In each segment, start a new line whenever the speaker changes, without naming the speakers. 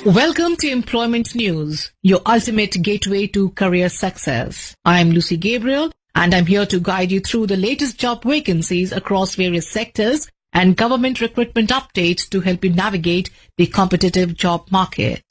Welcome to Employment News, your ultimate gateway to career success. I am Lucy Gabriel, and I'm here to guide you through the latest job vacancies across various sectors and government recruitment updates to help you navigate the competitive job market.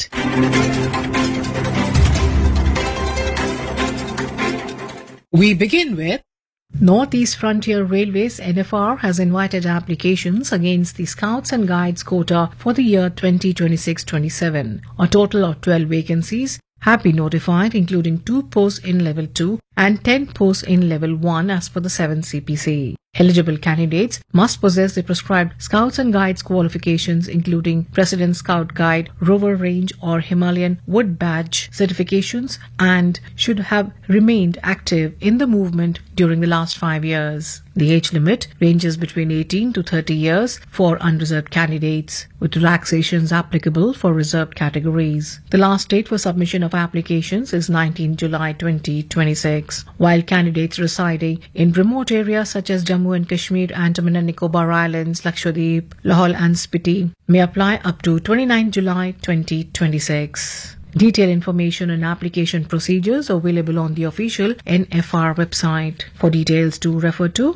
We begin with Northeast Frontier Railways NFR has invited applications against the Scouts and Guides quota for the year 2026-27. A total of 12 vacancies have been notified, including 2 posts in Level 2 and 10 posts in Level 1 as per the 7th CPC. Eligible candidates must possess the prescribed Scouts and Guides qualifications, including President Scout Guide, Rover Range or Himalayan Wood Badge certifications, and should have remained active in the movement during the last 5 years. The age limit ranges between 18 to 30 years for unreserved candidates, with relaxations applicable for reserved categories. The last date for submission of applications is 19 July 2026, while candidates residing in remote areas such as Jammu and Kashmir, Andaman and Nicobar Islands, Lakshadweep, Lahore and Spiti may apply up to 29 July 2026. Detailed information and application procedures are available on the official NFR website. For details, do refer to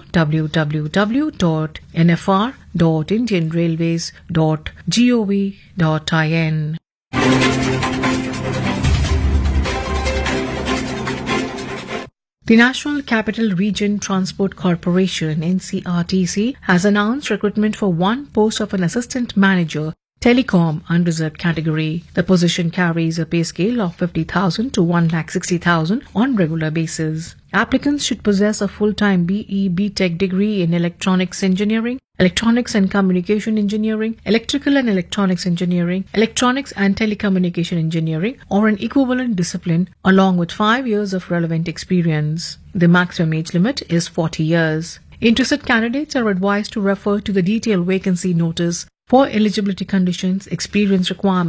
www.nfr.indianrailways.gov.in. The National Capital Region Transport Corporation (NCRTC) has announced recruitment for 1 post of an assistant manager Telecom unreserved category. The position carries a pay scale of 50,000 to 1,60,000 on regular basis. Applicants should possess a full-time BE BTech degree in Electronics Engineering, Electronics and Communication Engineering, Electrical and Electronics Engineering, Electronics and Telecommunication Engineering, or an equivalent discipline, along with 5 years of relevant experience. The maximum age limit is 40 years. Interested candidates are advised to refer to the detailed vacancy notice for eligibility conditions, experience requirements,